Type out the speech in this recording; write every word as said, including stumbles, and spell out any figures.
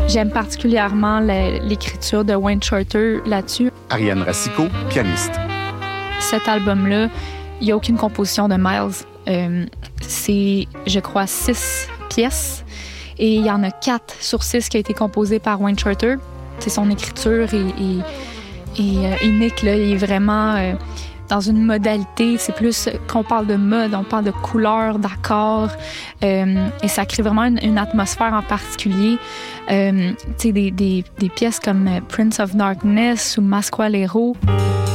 J'aime particulièrement la, l'écriture de Wayne Shorter là-dessus. Ariane Racicot, pianiste. Cet album-là, il n'y a aucune composition de Miles. Euh, c'est, je crois, six pièces. Et il y en a quatre sur six qui a été composé par Wayne Shorter. C'est son écriture est, est, est euh, unique, là. Il est vraiment euh, dans une modalité. C'est plus qu'on parle de mode, on parle de couleurs, d'accords. Euh, et ça crée vraiment une, une atmosphère en particulier. Euh, tu sais, des, des, des pièces comme Prince of Darkness ou Masqualero.